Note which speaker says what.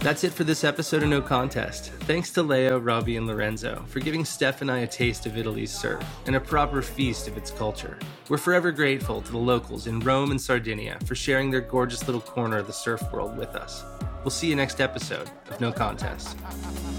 Speaker 1: That's it for this episode of No Contest. Thanks to Leo, Robbie, and Lorenzo for giving Steph and I a taste of Italy's surf and a proper feast of its culture. We're forever grateful to the locals in Rome and Sardinia for sharing their gorgeous little corner of the surf world with us. We'll see you next episode of No Contest.